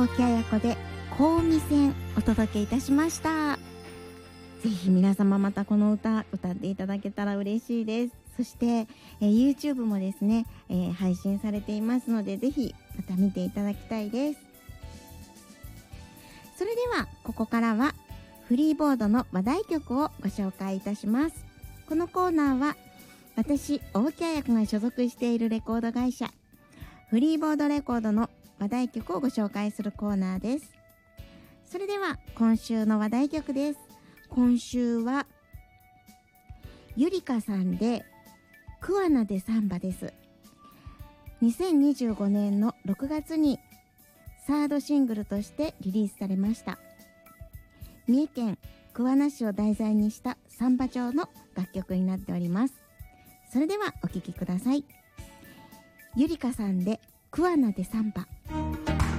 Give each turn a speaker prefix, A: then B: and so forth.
A: 大木彩子で香味線お届けいたしました。ぜひ皆様またこの歌っていただけたら嬉しいです。そして、YouTube もですね、配信されていますので、ぜひまた見ていただきたいです。それではここからはフリーボードの話題曲をご紹介いたします。このコーナーは私大木彩子が所属しているレコード会社フリーボードレコードの話題曲をご紹介するコーナーです。それでは今週の話題曲です。今週はゆりかさんで桑名でサンバです。2025年の6月にサードシングルとしてリリースされました。三重県桑名市を題材にしたサンバ調の楽曲になっております。それではお聴きください。ゆりかさんで桑名でサンバ。